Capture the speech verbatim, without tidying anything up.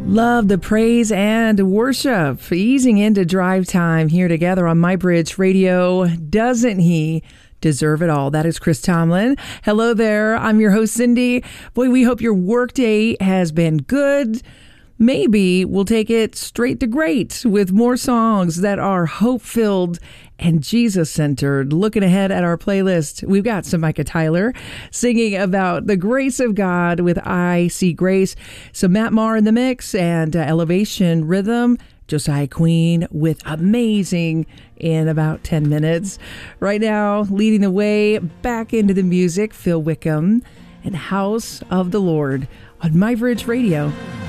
Love the praise and worship. Easing into drive time here together on MyBridge Radio. Doesn't he deserve it all? That is Chris Tomlin. Hello there. I'm your host, Cindy. Boy, we hope your workday has been good. Maybe we'll take it straight to great with more songs that are hope-filled and Jesus-centered. Looking ahead at our playlist, we've got some Micah Tyler singing about the grace of God with I See Grace. Some Matt Maher in the mix and uh, Elevation Rhythm. Josiah Queen with Amazing in about ten minutes. Right now, leading the way back into the music, Phil Wickham and House of the Lord on MyBridge Radio.